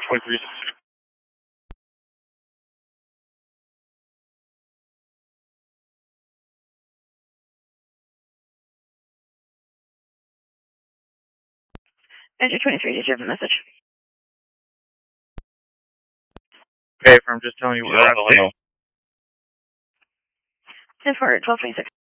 23. Enter 23, did you have a message? Okay, I'm just telling you we're at the 10-4, 1226.